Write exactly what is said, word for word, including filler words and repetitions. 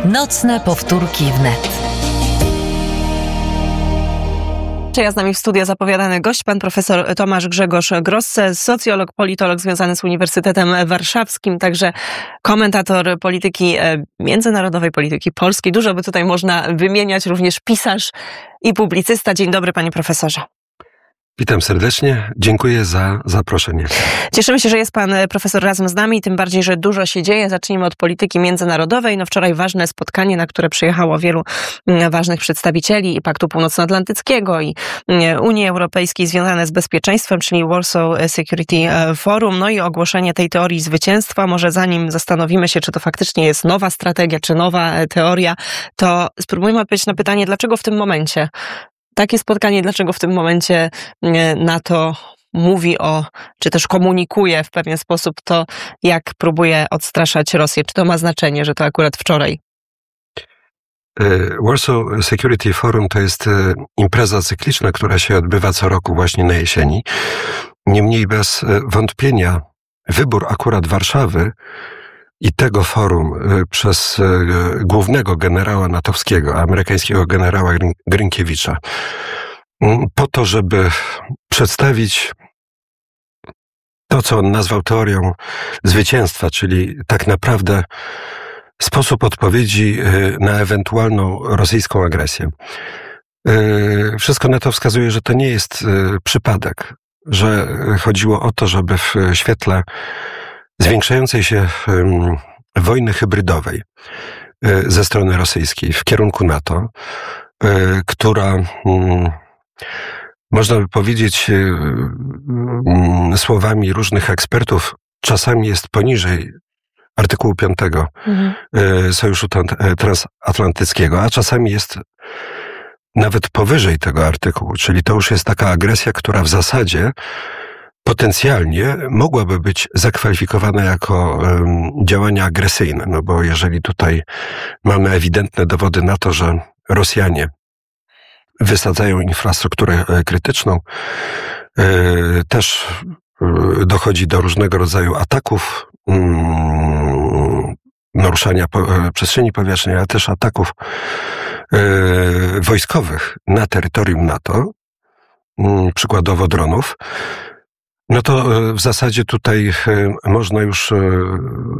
Nocne powtórki wnet. Ja z nami w studio zapowiadany gość, pan profesor Tomasz Grzegorz Grosse, socjolog, politolog związany z Uniwersytetem Warszawskim, także komentator polityki międzynarodowej, polityki polskiej. Dużo by tutaj można wymieniać, również pisarz i publicysta. Dzień dobry, panie profesorze. Witam serdecznie, dziękuję za zaproszenie. Cieszymy się, że jest pan profesor razem z nami, tym bardziej, że dużo się dzieje. Zacznijmy od polityki międzynarodowej. No wczoraj ważne spotkanie, na które przyjechało wielu ważnych przedstawicieli i Paktu Północnoatlantyckiego i Unii Europejskiej związane z bezpieczeństwem, czyli Warsaw Security Forum. No i ogłoszenie tej teorii zwycięstwa. Może zanim zastanowimy się, czy to faktycznie jest nowa strategia, czy nowa teoria, to spróbujmy odpowiedzieć na pytanie, dlaczego w tym momencie takie spotkanie, dlaczego w tym momencie NATO mówi o, czy też komunikuje w pewien sposób to, jak próbuje odstraszać Rosję. Czy to ma znaczenie, że to akurat wczoraj? Warsaw Security Forum to jest impreza cykliczna, która się odbywa co roku właśnie na jesieni. Niemniej bez wątpienia wybór akurat Warszawy i tego forum przez głównego generała natowskiego, amerykańskiego generała Grynkiewicza, po to, żeby przedstawić to, co on nazwał teorią zwycięstwa, czyli tak naprawdę sposób odpowiedzi na ewentualną rosyjską agresję. Wszystko na to wskazuje, że to nie jest przypadek, że chodziło o to, żeby w świetle zwiększającej się wojny hybrydowej ze strony rosyjskiej w kierunku NATO, która, można by powiedzieć słowami różnych ekspertów, czasami jest poniżej artykułu piątego mhm. Sojuszu Transatlantyckiego, a czasami jest nawet powyżej tego artykułu, czyli to już jest taka agresja, która w zasadzie potencjalnie mogłaby być zakwalifikowana jako um, działania agresyjne, no bo jeżeli tutaj mamy ewidentne dowody na to, że Rosjanie wysadzają infrastrukturę krytyczną, y, też y, dochodzi do różnego rodzaju ataków, y, naruszania po, y, przestrzeni powietrznej, ale też ataków y, wojskowych na terytorium NATO, y, przykładowo dronów, no to w zasadzie tutaj można już